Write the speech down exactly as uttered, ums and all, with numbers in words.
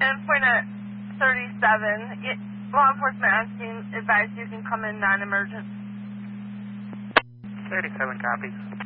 ten point thirty-seven. It, law enforcement asking, advise you can come in non-emergent. thirty-seven copies.